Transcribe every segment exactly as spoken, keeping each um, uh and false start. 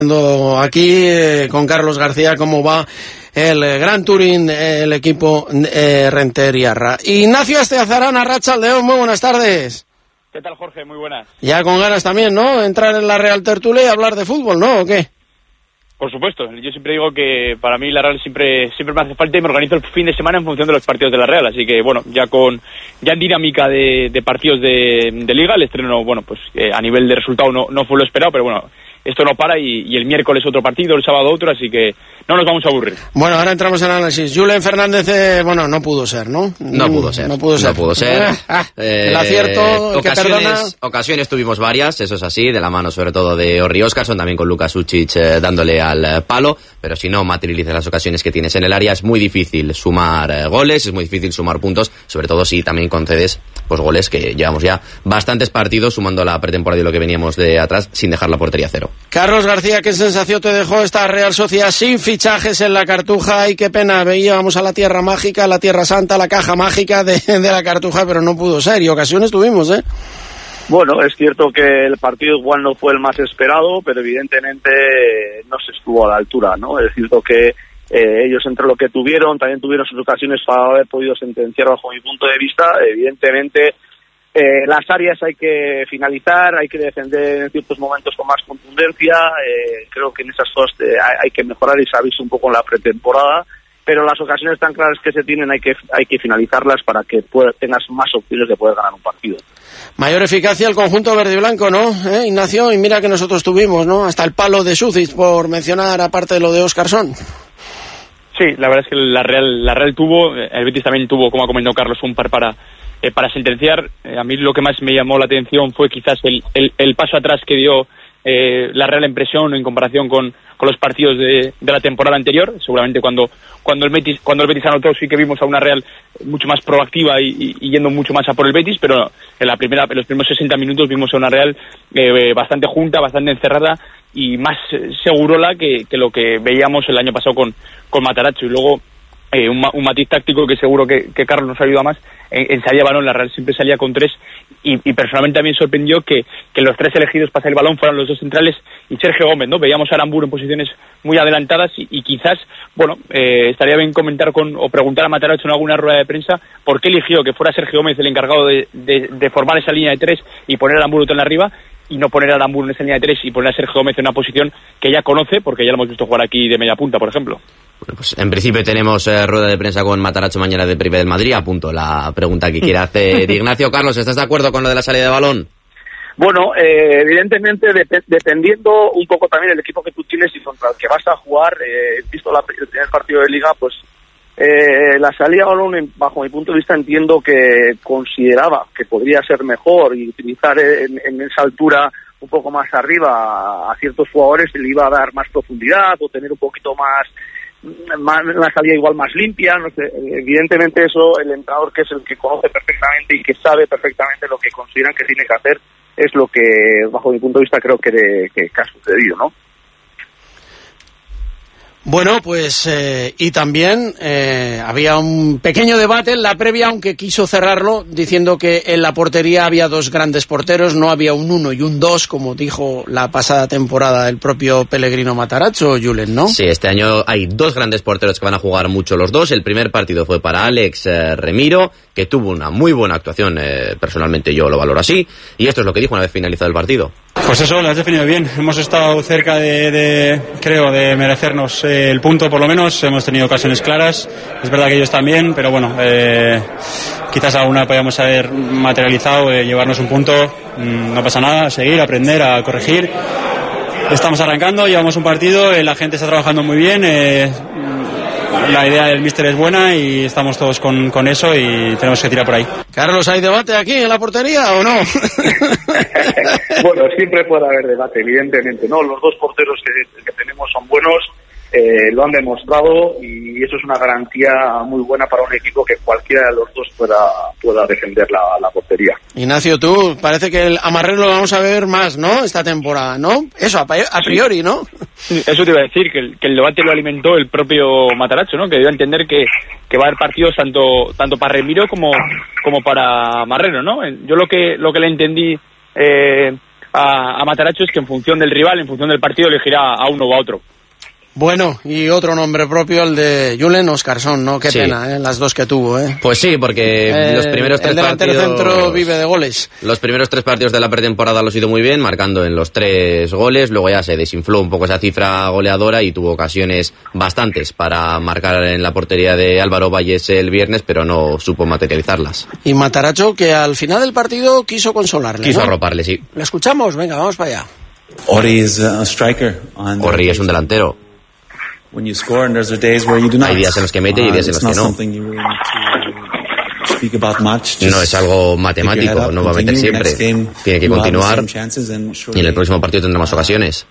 Aquí eh, con Carlos García, cómo va el eh, Gran Touring, eh, el equipo eh, Renteriarra. Ignacio Asteazarán, Arratsaldeon, muy buenas tardes. ¿Qué tal, Jorge? Muy buenas. Ya con ganas también, ¿no? Entrar en la Real Tertulia y hablar de fútbol, ¿no? ¿O qué? Por supuesto, yo siempre digo que para mí la Real siempre siempre me hace falta y me organizo el fin de semana en función de los partidos de la Real, así que bueno, ya con ya en dinámica de, de partidos de, de Liga, el estreno, bueno, pues eh, a nivel de resultado no, no fue lo esperado, pero bueno, esto no para y, y el miércoles otro partido, el sábado otro, así que no nos vamos a aburrir. Bueno, ahora entramos en análisis. Julen Fernández, eh, bueno, no pudo ser, ¿no? No pudo ser. No pudo ser. No pudo ser. Ah, ah, eh, el acierto, el que perdona. Ocasiones tuvimos varias, eso es así, de la mano sobre todo de Orri Óscarson, también con Lukas Učić eh, dándole al eh, palo, pero si no materializas las ocasiones que tienes en el área es muy difícil sumar eh, goles, es muy difícil sumar puntos, sobre todo si también concedes pues goles que llevamos ya bastantes partidos sumando la pretemporada y lo que veníamos de atrás sin dejar la portería cero. Carlos García, ¿qué sensación te dejó esta Real Sociedad sin fichajes en la Cartuja? Y qué pena, veíamos a la tierra mágica, la tierra santa, la caja mágica de, de la Cartuja, pero no pudo ser, y ocasiones tuvimos, ¿eh? Bueno, es cierto que el partido igual no fue el más esperado, pero evidentemente no se estuvo a la altura, ¿no? Es cierto que eh, ellos entre lo que tuvieron, también tuvieron sus ocasiones para haber podido sentenciar bajo mi punto de vista. Evidentemente eh, las áreas hay que finalizar, hay que defender en ciertos momentos con más contundencia, eh, creo que en esas cosas eh, hay, hay que mejorar y se ha visto un poco en la pretemporada, pero las ocasiones tan claras que se tienen hay que hay que finalizarlas para que pueda, tengas más opciones de poder ganar un partido. Mayor eficacia el conjunto verde y blanco, ¿no? ¿Eh, Ignacio? Y mira que nosotros tuvimos, ¿no? Hasta el palo de Sucic, por mencionar, aparte de lo de Óscarson. Sí, la verdad es que la Real, la Real tuvo, el Betis también tuvo, como ha comentado Carlos, un par para eh, para sentenciar. Eh, a mí lo que más me llamó la atención fue quizás el, el, el paso atrás que dio eh, la Real en presión en comparación con, con los partidos de, de la temporada anterior. Seguramente cuando cuando el Betis cuando el Betis anotó sí que vimos a una Real mucho más proactiva y, y, y yendo mucho más a por el Betis, pero en la primera en los primeros sesenta minutos vimos a una Real eh, bastante junta, bastante encerrada y más segurola que, que lo que veíamos el año pasado con, con Matarazzo. Y luego eh, un, un matiz táctico que seguro que, que Carlos nos ayuda más, en, en salida de balón la Real siempre salía con tres y, y personalmente también sorprendió que, que los tres elegidos para el balón fueran los dos centrales y Sergio Gómez, ¿no? Veíamos a Aramburu en posiciones muy adelantadas y, y quizás, bueno, eh, estaría bien comentar con o preguntar a Matarazzo en alguna rueda de prensa por qué eligió que fuera Sergio Gómez el encargado de, de, de formar esa línea de tres y poner a Aramburu en arriba y no poner a Aramburu en esa línea de tres y poner a Sergio Gómez en una posición que ya conoce, porque ya lo hemos visto jugar aquí de media punta, por ejemplo. Bueno, pues en principio tenemos eh, rueda de prensa con Matarazzo mañana de Privé del Madrid. Apunto la pregunta que quiere hacer Ignacio. Carlos, ¿estás de acuerdo con lo de la salida de balón? Bueno, eh, evidentemente dep- dependiendo un poco también del equipo que tú tienes y contra el que vas a jugar, eh, visto la, el primer partido de Liga, pues eh, la salida de balón, bajo mi punto de vista, entiendo que consideraba que podría ser mejor y utilizar en, en esa altura un poco más arriba a ciertos jugadores, le iba a dar más profundidad o tener un poquito más, más la salida igual más limpia, no sé. Evidentemente eso el entrenador, que es el que conoce perfectamente y que sabe perfectamente lo que consideran que tiene que hacer, es lo que bajo mi punto de vista creo que, de, que, que ha sucedido, ¿no? Bueno, pues eh, y también eh, había un pequeño debate en la previa, aunque quiso cerrarlo diciendo que en la portería había dos grandes porteros, no había un uno y un dos, como dijo la pasada temporada el propio Pellegrino Matarazzo, Julen, ¿no? Sí, este año hay dos grandes porteros que van a jugar mucho los dos. El primer partido fue para Alex eh, Remiro, que tuvo una muy buena actuación, eh, personalmente yo lo valoro así, y esto es lo que dijo una vez finalizado el partido. Pues eso, lo has definido bien. Hemos estado cerca de, de creo, de merecernos eh, el punto, por lo menos. Hemos tenido ocasiones claras. Es verdad que ellos también, pero bueno, eh, quizás alguna podíamos haber materializado, eh, llevarnos un punto. Mm, no pasa nada, a seguir, a aprender, a corregir. Estamos arrancando, llevamos un partido, eh, la gente está trabajando muy bien. Eh, la idea del míster es buena y estamos todos con, con eso y tenemos que tirar por ahí. Carlos, ¿hay debate aquí en la portería o no? Bueno, siempre puede haber debate, evidentemente, ¿no? Los dos porteros que, que tenemos son buenos, eh, lo han demostrado y eso es una garantía muy buena para un equipo que cualquiera de los dos pueda pueda defender la, la portería. Ignacio, tú, parece que el Amarrero lo vamos a ver más, ¿no? Esta temporada, ¿no? Eso, a, a priori, ¿no? Sí, eso te iba a decir, que el, que el debate lo alimentó el propio Matarazzo, ¿no? Que dio a entender que, que va a haber partidos tanto tanto para Remiro como como para Marrero, ¿no? Yo lo que lo que le entendí eh, a, a Matarazzo es que en función del rival, en función del partido, elegirá a uno o a otro. Bueno, y otro nombre propio, el de Julen Oscarsson, ¿no? Qué sí. pena, ¿eh? Las dos que tuvo, ¿eh? Pues sí, porque eh, los primeros tres el delantero partidos... centro vive de goles. Los primeros tres partidos de la pretemporada los hizo muy bien, marcando en los tres goles. Luego ya se desinfló un poco esa cifra goleadora y tuvo ocasiones bastantes para marcar en la portería de Álvaro Valles el viernes, pero no supo materializarlas. Y Matarazzo, que al final del partido quiso consolarle, Quiso ¿no? arroparle, sí. ¿Le escuchamos? Venga, vamos para allá. Ori is a striker. Ori es un delantero. When you score and there's days where you do not. Hay días en los que mete y días en los que no. No es algo matemático, no va a meter siempre. Tiene que continuar y en el próximo partido tendrá más ocasiones.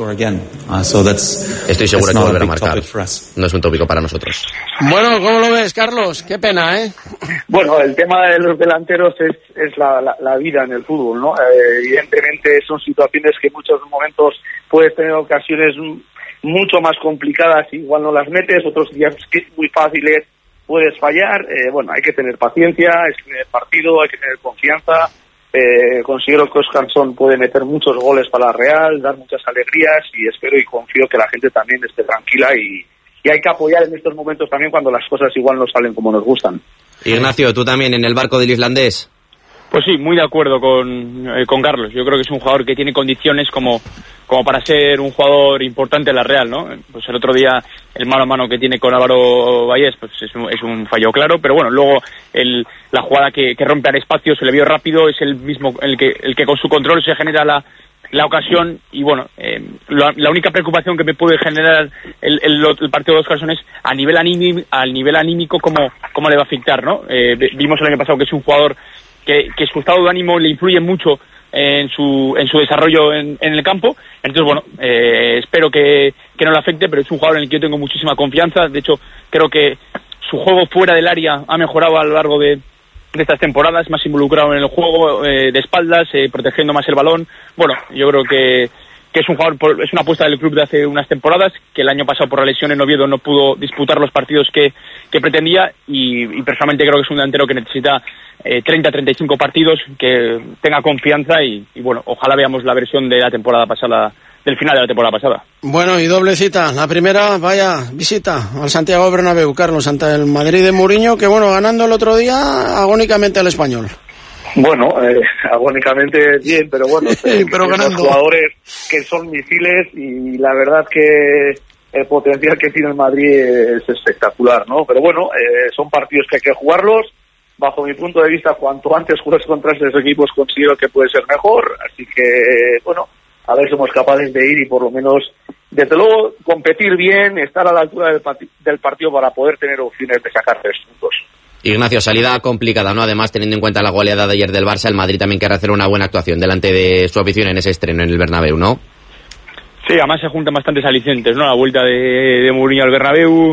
Estoy seguro de que volverá a marcar. No es un tópico para nosotros. Bueno, ¿cómo lo ves, Carlos? Qué pena, ¿eh? Bueno, el tema de los delanteros es, es la, la, la vida en el fútbol, ¿no? Eh, evidentemente son situaciones que en muchos momentos puedes tener ocasiones mucho más complicadas, igual no las metes, otros días que es muy fáciles puedes fallar. Eh, bueno, hay que tener paciencia, hay que tener partido, hay que tener confianza. Eh, considero que Oscarsson puede meter muchos goles para la Real, dar muchas alegrías y espero y confío que la gente también esté tranquila y, y hay que apoyar en estos momentos también cuando las cosas igual no salen como nos gustan. Ignacio, ¿tú también en el barco del islandés? Pues sí, muy de acuerdo con, eh, con Carlos. Yo creo que es un jugador que tiene condiciones como, como para ser un jugador importante en la Real, ¿no? Pues el otro día el mano a mano que tiene con Álvaro Valles pues es un, es un fallo claro, pero bueno, luego el, la jugada que, que rompe al espacio se le vio rápido, es el mismo el que, el que con su control se genera la, la ocasión y bueno, eh, la, la única preocupación que me puede generar el, el, el partido de Oscarsson es a nivel anímico, al nivel anímico cómo, cómo le va a afectar, ¿no? Eh, vimos el año pasado que es un jugador que, que su estado de ánimo le influye mucho en su en su desarrollo en, en el campo. Entonces, bueno, eh, espero que, que no le afecte, pero es un jugador en el que yo tengo muchísima confianza. De hecho, creo que su juego fuera del área ha mejorado a lo largo de, de estas temporadas, más involucrado en el juego, eh, de espaldas, eh, protegiendo más el balón. Bueno, yo creo que, que es un jugador, por, es una apuesta del club de hace unas temporadas, que el año pasado por la lesión en Oviedo no pudo disputar los partidos que, que pretendía y, y personalmente creo que es un delantero que necesita eh, treinta a treinta y cinco partidos, que tenga confianza y, y bueno, ojalá veamos la versión de la temporada pasada, del final de la temporada pasada. Bueno, y doble cita. La primera, vaya visita al Santiago Bernabéu, Carlos, ante el Madrid de Mourinho, que bueno, ganando el otro día agónicamente al Español. Bueno, eh, agónicamente bien, pero bueno, sí, pero ganando. Jugadores que son misiles y la verdad que el potencial que tiene el Madrid es espectacular, ¿no? Pero bueno, eh, son partidos que hay que jugarlos. Bajo mi punto de vista, cuanto antes juegues contra estos equipos considero que puede ser mejor, así que, bueno, a ver si somos capaces de ir y por lo menos, desde luego, competir bien, estar a la altura del, part- del partido para poder tener opciones de sacar tres puntos. Ignacio, salida complicada, ¿no? Además, teniendo en cuenta la goleada de ayer del Barça, el Madrid también quiere hacer una buena actuación delante de su afición en ese estreno en el Bernabéu, ¿no? Sí, además se juntan bastantes alicientes, ¿no? La vuelta de, de Mourinho al Bernabéu,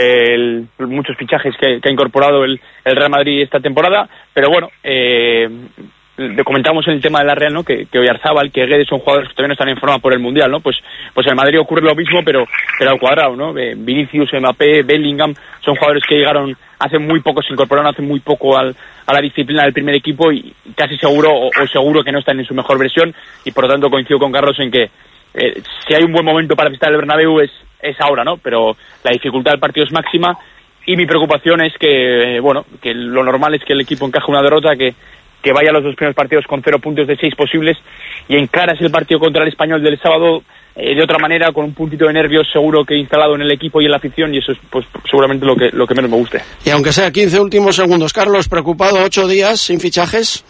el, muchos fichajes que, que ha incorporado el, el Real Madrid esta temporada, pero bueno, eh, comentamos en el tema de la Real, ¿no? Que, que Oyarzábal, que Guedes son jugadores que todavía no están en forma por el Mundial, ¿no? Pues, pues en Madrid ocurre lo mismo, pero, pero al cuadrado, ¿no? Vinicius, Mbappé, Bellingham, son jugadores que llegaron hace muy poco, se incorporaron hace muy poco al, a la disciplina del primer equipo y casi seguro, o, o seguro que no están en su mejor versión y por lo tanto coincido con Carlos en que eh, si hay un buen momento para visitar el Bernabéu es, es ahora, ¿no? Pero la dificultad del partido es máxima y mi preocupación es que, eh, bueno, que lo normal es que el equipo encaje una derrota, que que vaya a los dos primeros partidos con cero puntos de seis posibles y encaras el partido contra el Español del sábado eh, de otra manera, con un puntito de nervios seguro que instalado en el equipo y en la afición, y eso es pues seguramente lo que lo que menos me guste. Y aunque sea quince últimos segundos, Carlos, preocupado, ocho días sin fichajes.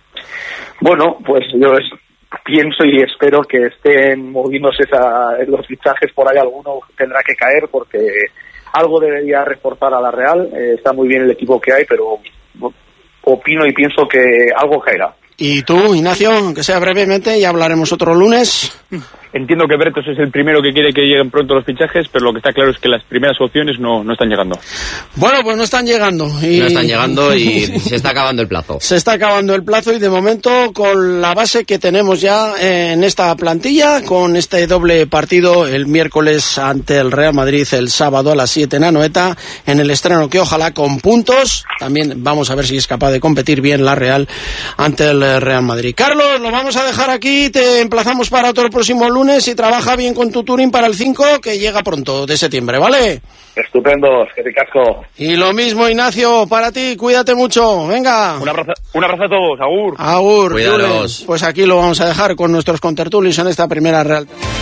Bueno, pues yo es, pienso y espero que estén moviéndose esa, los fichajes, por ahí alguno tendrá que caer porque algo debería reforzar a la Real. Eh, está muy bien el equipo que hay, pero opino y pienso que algo caerá. ¿Y tú, Ignacio, aunque sea brevemente, ya hablaremos otro lunes? entiendo que Bretos es el primero que quiere que lleguen pronto los fichajes, pero lo que está claro es que las primeras opciones no, no están llegando. Bueno, pues no están llegando. Y... No están llegando y se está acabando el plazo. Se está acabando el plazo y de momento con la base que tenemos ya en esta plantilla, con este doble partido el miércoles ante el Real Madrid, el sábado a las siete en Anoeta, en el estreno que ojalá con puntos, también vamos a ver si es capaz de competir bien la Real ante el Real Madrid. Carlos, lo vamos a dejar aquí, te emplazamos para otro próximo lunes y trabaja bien con tu touring para el cinco, que llega pronto de septiembre, ¿vale? Estupendo, que ricasco. Y lo mismo, Ignacio, para ti, cuídate mucho, venga. Un abrazo, un abrazo a todos, agur. Agur, cuidaros. Pues aquí lo vamos a dejar con nuestros contertulios en esta primera Real.